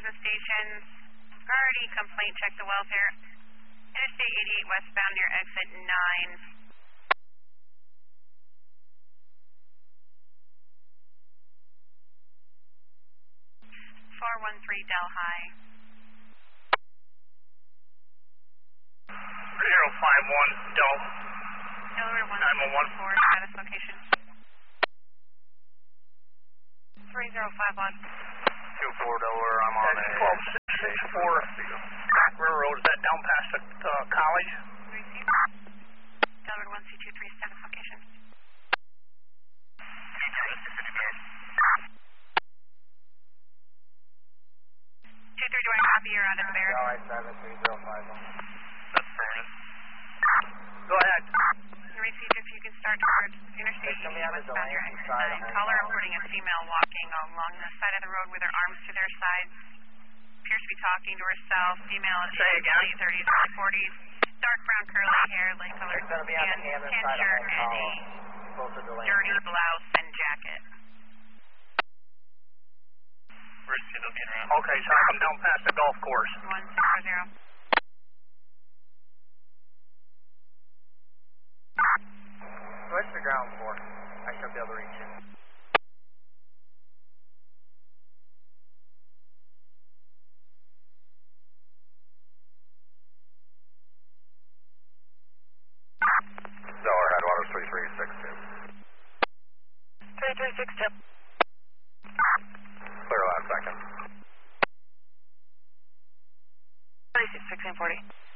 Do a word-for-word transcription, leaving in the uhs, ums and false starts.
the station. Already complaint, check the welfare. Interstate eighty-eight westbound near exit nine. four one three Delhi. zero five one Del. Delaware one six four, status location. three zero five one. two four Delaware, I'm on a twelve six six four. Back River Road, is that down past the uh, college? Receive. Delaware one C two three, status location. two three, do I copy? You're on a bear. Alright, seven three zero five one. That's fair. Go ahead. Received, if you can start towards Interstate eighty-eight westbound near exit nine. Caller reporting a female walking along the side of the road with her arms to their sides. Appears to be talking to herself. Female is late thirties, early forties. Dark brown curly hair, light colored skin, tan shirt, and a dirty blouse and jacket. Where's T W around? Okay, so I come down past the golf course. one zero zero. What's the ground for? I should be able to reach it. Delaware Headwaters three three six two. three three six two. Clear last second. thirty-six, sixteen forty.